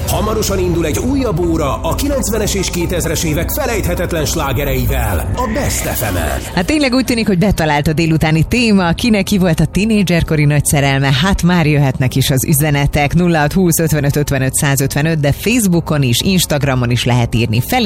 Hamarosan indul egy újabb óra a 90-es és 2000-es évek felejthetetlen slágereivel, a Best FM-en. Hát tényleg úgy tűnik, hogy betalált a délutáni téma, kinek ki volt a tínédzserkori nagy szerelme, hát már jöhetnek is az üzenetek 0620 55 55 155, de Facebookon is, Instagramon is lehet írni fel.